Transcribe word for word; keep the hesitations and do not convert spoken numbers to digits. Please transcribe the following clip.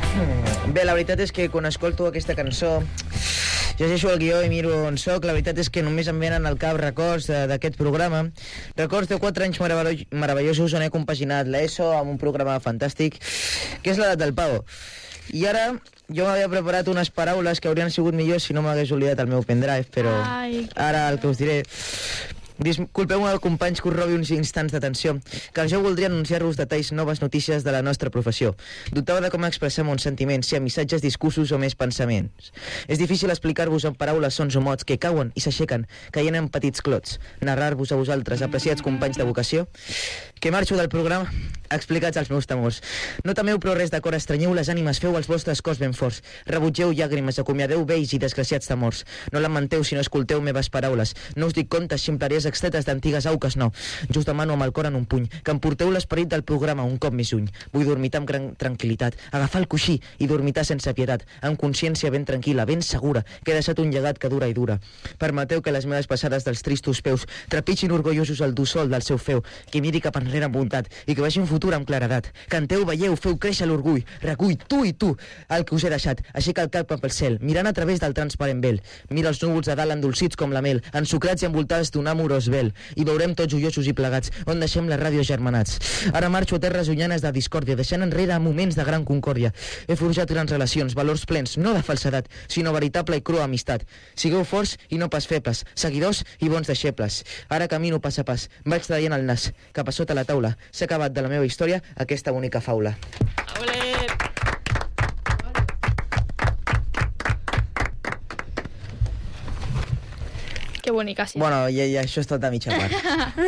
Bé, la veritat és que quan escolto aquesta cançó, llegeixo el guió i miro on soc, la veritat és que només em venen al cap records d'aquest programa. Records de quatre anys meravellosos on he compaginat l'ESO amb un programa fantàstic, que és l'edat del pavo. I ara jo m'havia preparat unes paraules que haurien sigut millors si no m'hagués oblidat el meu pendrive, però Ai, ara el que us diré... Disculpeu-me, companys, que us robi uns instants d'atenció, que jo voldria anunciar-vos detalls, noves notícies de la nostra professió. Dubtava de com expressar uns sentiments, si amb missatges, discursos o més pensaments. És difícil explicar-vos en paraules, sons o mots que cauen i s'aixequen, caient en petits clots. Narrar-vos a vosaltres, apreciats companys de vocació, que marxo del programa explicats els meus temors. No temeu, però res d'acord, estrenyeu les ànimes, feu els vostres cors ben forts, rebutgeu llàgrimes, acomiadeu vells i desgraciats temors. No lamenteu si no escolteu meves paraules. No us dic contes, ximpleries extretes d'antigues auques, no. Jo us demano amb el cor en un puny que em porteu l'esperit del programa un cop més lluny. Vull dormitar amb gran tranquil·litat, agafar el coixí i dormitar sense pietat, amb consciència ben tranquil·la, ben segura, que he deixat un llegat que dura i dura. Permeteu que les meves passades dels tristos peus trepitgin orgullosos el dossol del seu feu, que miri cap enrere amb bondat i que vegi un futur amb claredat. Canteu, veieu, feu créixer l'orgull, recull tu i tu el que us he deixat. Aixeca el cap cap al cel, mirant a través del transparent vel. Mira els núvols de dalt endolcits com la mel, ensucrats i envoltats d'un amorós vel. I veurem tots joiosos i plegats on deixem la ràdio germanats. Ara marxo a terres llunyanes de discòrdia, deixant enrere moments de gran concòrdia. He forjat grans relacions, valors plens, no de falsedat, sinó veritable i crua amistat. Sigueu forts i no pas febles, seguidors i bons deixebles. Ara camino pas a pas, vaig traient el nas cap a sota la taula. S'ha acabat de la meva història aquesta bonica faula. Ole! Que bonica, sí. Bueno, i, i això és tot a mitja part.